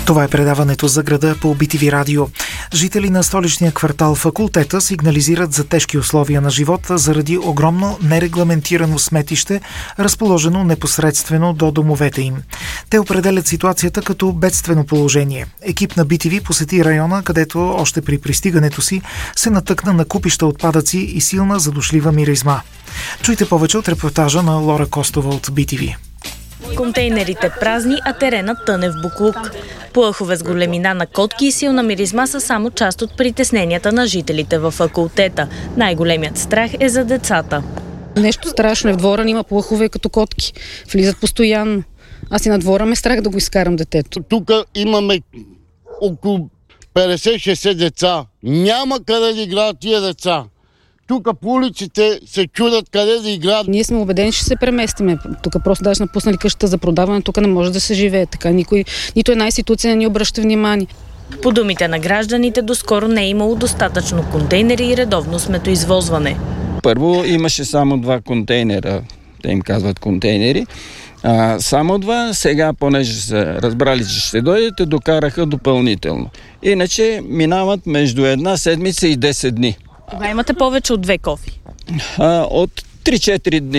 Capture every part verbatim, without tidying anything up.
Това е предаването за града по Би Ти Ви радио. Жители на столичния квартал Факултета сигнализират за тежки условия на живота заради огромно нерегламентирано сметище, разположено непосредствено до домовете им. Те определят ситуацията като бедствено положение. Екип на Би Ти Ви посети района, където още при пристигането си се натъкна на купища отпадъци и силна задушлива миризма. Чуйте повече от репортажа на Лора Костова от Би Ти Ви. Контейнерите празни, а теренът тъне в боклук. Плъхове с големина на котки и силна миризма са само част от притесненията на жителите във Факултета. Най-големият страх е за децата. Нещо страшно е. В двора има плъхове като котки. Влизат постоянно. Аз и на двора ме страх да го изкарам детето. Тук имаме около петдесет-шейсет деца. Няма къде да играят тия деца. Тук по улиците се чудят къде да играят. Ние сме убедени, че ще се преместиме. Тук просто даже напуснали къщата за продаване, тук не може да се живее. Така никой, нито една институция не ни обръща внимание. По думите на гражданите, доскоро не е имало достатъчно контейнери и редовно сметоизвозване. Първо имаше само два контейнера, те им казват контейнери. А, само два, сега, понеже са разбрали, че ще дойдете, докараха допълнително. Иначе минават между една седмица и десет дни. Кога имате повече от две кофи? А, от три-четири дни.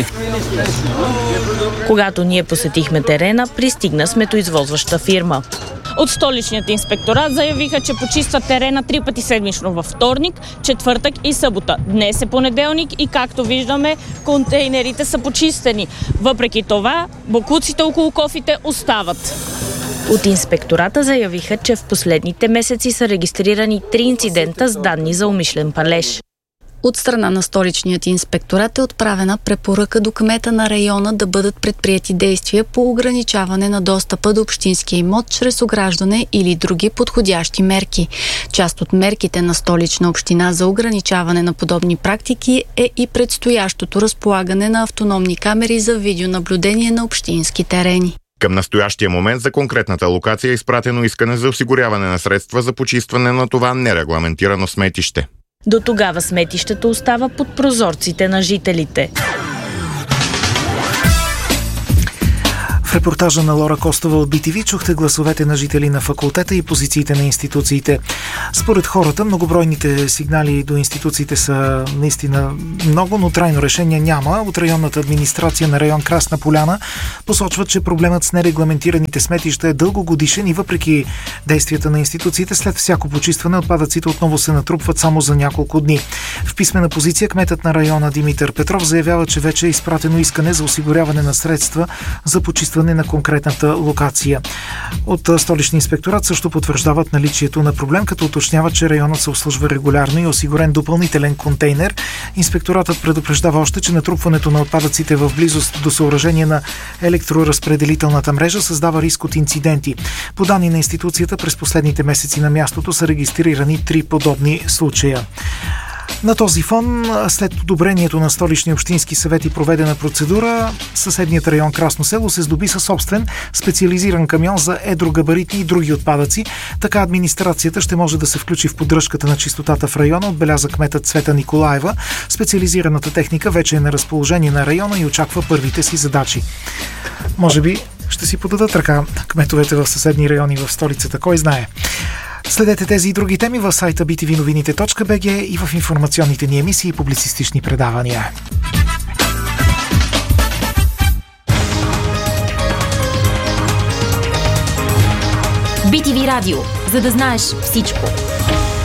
Когато ние посетихме терена, пристигна сметоизвозваща фирма. От столичният инспекторат заявиха, че почистват терена три пъти седмично във вторник, четвъртък и събота. Днес е понеделник и, както виждаме, контейнерите са почистени. Въпреки това, боклуците около кофите остават. От инспектората заявиха, че в последните месеци са регистрирани три инцидента с данни за умишлен палеж. От страна на столичният инспекторат е отправена препоръка до кмета на района да бъдат предприети действия по ограничаване на достъпа до общинския имот чрез ограждане или други подходящи мерки. Част от мерките на Столична община за ограничаване на подобни практики е и предстоящото разполагане на автономни камери за видеонаблюдение на общински терени. Към настоящия момент за конкретната локация е изпратено искане за осигуряване на средства за почистване на това нерегламентирано сметище. До тогава сметището остава под прозорците на жителите. В репортажа на Лора Костова от Би Ти Ви чухте гласовете на жители на Факултета и позициите на институциите. Според хората, многобройните сигнали до институциите са наистина много, но трайно решение няма. От районната администрация на район Красна Поляна посочват, че проблемът с нерегламентираните сметища е дългогодишен и въпреки действията на институциите, след всяко почистване отпадъците отново се натрупват само за няколко дни. В писмена позиция кметът на района Димитър Петров заявява, че вече е изпратено искане за осигуряване на средства за почистване на конкретната локация. От Столичния инспекторат също потвърждават наличието на проблем, като уточняват, че районът се обслужва регулярно и е осигурен допълнителен контейнер. Инспекторатът предупреждава още, че натрупването на отпадъците в близост до съоръжение на електроразпределителната мрежа създава риск от инциденти. По данни на институцията, през последните месеци на мястото са регистрирани три подобни случая. На този фон, след одобрението на Столичния общински съвет и проведена процедура, съседният район Красно село се здоби със собствен специализиран камион за едрогабаритни и други отпадъци. Така администрацията ще може да се включи в поддръжката на чистотата в района, отбеляза кметът Цвета Николаева. Специализираната техника вече е на разположение на района и очаква първите си задачи. Може би ще си подадат ръка кметовете в съседни райони в столицата, кой знае. Следете тези и други теми в сайта би ти ви новините точка би джи и в информационните ни емисии и публицистични предавания. Би Ти Ви радио, за да знаеш всичко.